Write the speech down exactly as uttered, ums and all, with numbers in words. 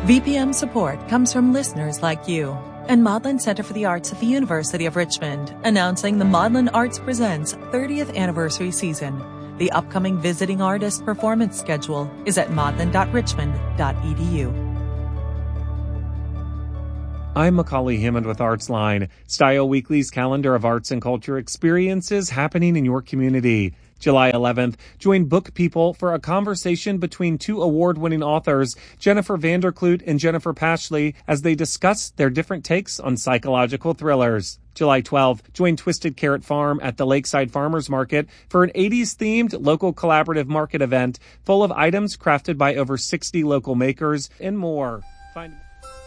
V P M support comes from listeners like you and Maudlin Center for the Arts at the University of Richmond, announcing the Maudlin Arts Presents thirtieth Anniversary Season. The upcoming Visiting Artist Performance schedule is at maudlin dot richmond dot e d u. I'm Macaulay Hammond with ArtsLine, Style Weekly's calendar of arts and culture experiences happening in your community. July eleventh, join Book People for a conversation between two award-winning authors, Jennifer Vanderkloot and Jennifer Pashley, as they discuss their different takes on psychological thrillers. July twelfth, join Twisted Carrot Farm at the Lakeside Farmers Market for an eighties-themed local collaborative market event full of items crafted by over sixty local makers and more. Find